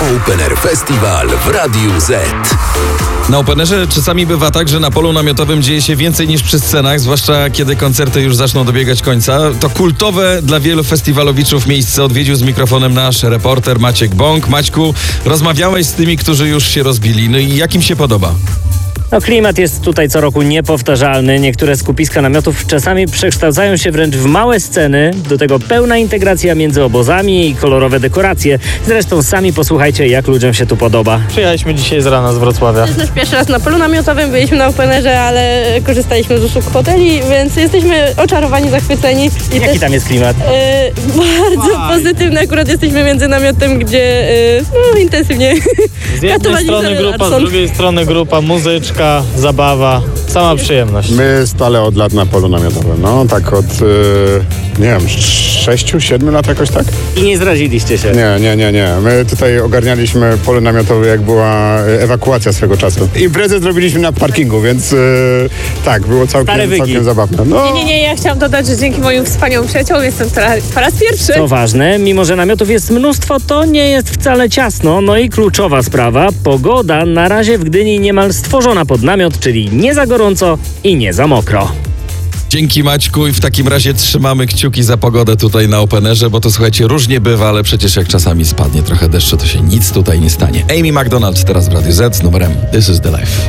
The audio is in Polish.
Open Air Festival w Radiu Z. Na Openerze czasami bywa tak, że na polu namiotowym dzieje się więcej niż przy scenach, zwłaszcza kiedy koncerty już zaczną dobiegać końca. To kultowe dla wielu festiwalowiczów miejsce odwiedził z mikrofonem nasz reporter Maciek Bąk. Maćku, rozmawiałeś z tymi, którzy już się rozbili. No i jak im się podoba? No, klimat jest tutaj co roku niepowtarzalny. Niektóre skupiska namiotów czasami przekształcają się wręcz w małe sceny. Do tego pełna integracja między obozami i kolorowe dekoracje. Zresztą sami posłuchajcie, jak ludziom się tu podoba. Przyjechaliśmy dzisiaj z rana z Wrocławia. To jest nasz pierwszy raz na polu namiotowym, byliśmy na Openerze, ale korzystaliśmy z usług hoteli, więc jesteśmy oczarowani, zachwyceni. I Jaki tam jest klimat? bardzo pozytywny, akurat jesteśmy między namiotem, gdzie intensywnie Z jednej strony grupa, z drugiej strony grupa, muzyczka, zabawa, sama przyjemność. My stale od lat na polu namiotowym, no tak od, nie wiem, 6-7 lat jakoś tak? I nie zraziliście się. Nie. My tutaj ogarnialiśmy pole namiotowe, jak była ewakuacja swego czasu. Imprezę zrobiliśmy na parkingu, więc tak, było całkiem zabawne. No. Nie, ja chciałam dodać, że dzięki moim wspaniałym przyjaciołom jestem po raz pierwszy. Co ważne, mimo że namiotów jest mnóstwo, to nie jest wcale ciasno. No i kluczowa sprawa, pogoda na razie w Gdyni niemal stworzona pod namiot, czyli nie za gorąco i nie za mokro. Dzięki Maćku i w takim razie trzymamy kciuki za pogodę tutaj na Openerze, bo to słuchajcie, różnie bywa, ale przecież jak czasami spadnie trochę deszczu, to się nic tutaj nie stanie. Amy McDonald teraz w Radiu Z z numerem This is the Life.